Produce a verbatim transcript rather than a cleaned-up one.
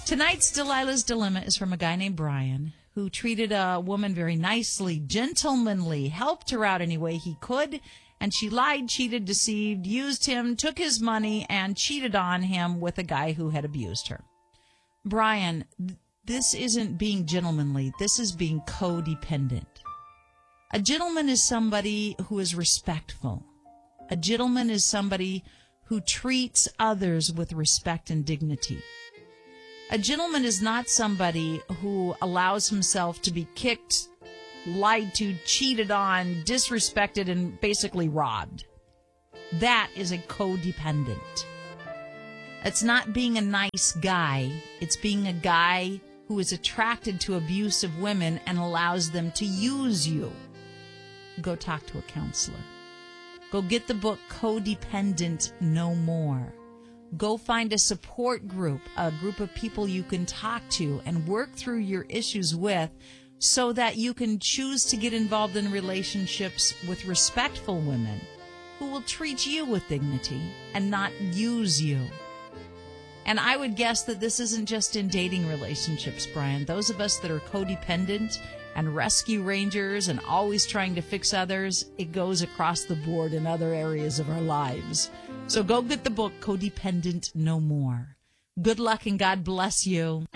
Tonight's Delilah's Dilemma is from a guy named Brian, who treated a woman very nicely, gentlemanly, helped her out any way he could, and she lied, cheated, deceived, used him, took his money, and cheated on him with a guy who had abused her. Brian, th- this isn't being gentlemanly. This is being codependent. A gentleman is somebody who is respectful. A gentleman is somebody who treats others with respect and dignity. A gentleman is not somebody who allows himself to be kicked, lied to, cheated on, disrespected, and basically robbed. That is a codependent. It's not being a nice guy. It's being a guy who is attracted to abusive women and allows them to use you. Go talk to a counselor. Go get the book Codependent No More. Go find a support group, a group of people you can talk to and work through your issues with so that you can choose to get involved in relationships with respectful women who will treat you with dignity and not use you. And I would guess that this isn't just in dating relationships, Brian. Those of us that are codependent and rescue rangers and always trying to fix others, it goes across the board in other areas of our lives. So go get the book, Codependent No More. Good luck and God bless you.